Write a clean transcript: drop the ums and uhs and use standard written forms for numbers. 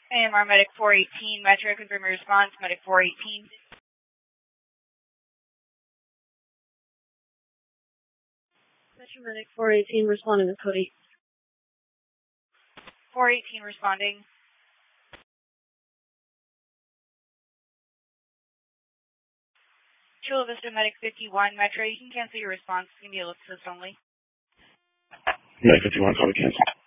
AMR Medic 418, Metro, confirm your response, Medic 418. Metro Medic 418 responding with code 8. 418 responding. Chula Vista Medic 51, Metro, you can cancel your response. It's going to be ellipsis only. Medic 51, copy cancel.